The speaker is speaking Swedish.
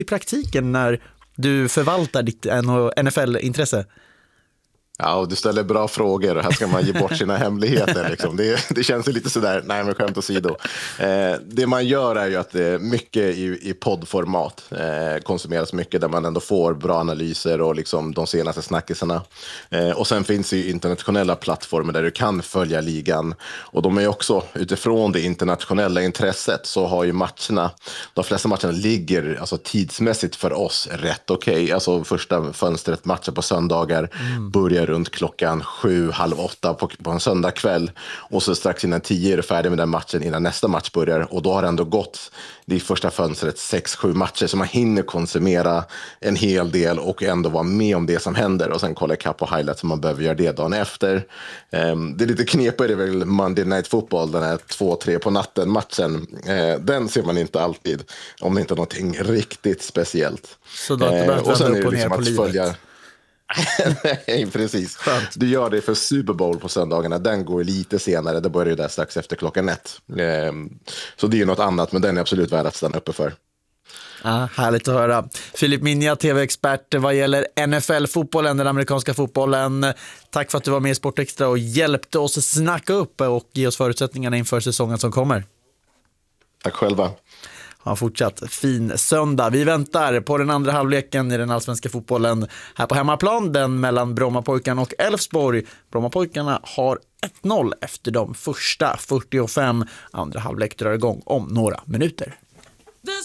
i praktiken när du förvaltar ditt NFL-intresse? Ja, och du ställer bra frågor och här ska man ge bort sina hemligheter. Liksom. Det känns ju lite sådär, nej men skämt åsido. Det man gör är ju att mycket i poddformat konsumeras mycket där man ändå får bra analyser och liksom de senaste snackisarna. Och sen finns det ju internationella plattformar där du kan följa ligan. Och de är också, utifrån det internationella intresset så har ju de flesta matcherna ligger alltså tidsmässigt för oss rätt okej. Alltså första fönstret, matcher på söndagar börjar runt klockan 7:30 på en söndagkväll och så strax innan 10 är du färdig med den matchen innan nästa match börjar, och då har det ändå gått det första fönstret 6-7 matcher, så man hinner konsumera en hel del och ändå vara med om det som händer och sen kolla ikapp på highlights om man behöver göra det dagen efter. Det är lite knepigt, det är väl Monday Night Football, den här 2-3 på natten matchen, den ser man inte alltid om det inte är någonting riktigt speciellt. Så då och sen är det liksom att följa. Nej, precis. Skönt. Du gör det för Super Bowl på söndagarna. Den går lite senare, det börjar ju där strax efter klockan 1. Så det är något annat, men den är absolut värd att stanna uppe för. Ja, härligt att höra. Filip Minja, tv-expert vad gäller NFL-fotbollen, den amerikanska fotbollen. Tack för att du var med i Sportextra och hjälpte oss snacka upp och ge oss förutsättningarna inför säsongen som kommer. Tack själva. Ha fortsatt fin söndag. Vi väntar på den andra halvleken i den allsvenska fotbollen här på hemmaplan, den mellan Brommapojkarna och Elfsborg. Brommapojkarna har 1-0 efter de första 45. Andra halvlek drar igång om några minuter.